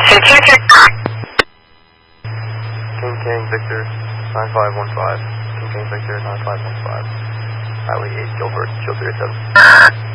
King Victor 9515. King Victor 9515. Highway 8 Gilbert, Shield 37.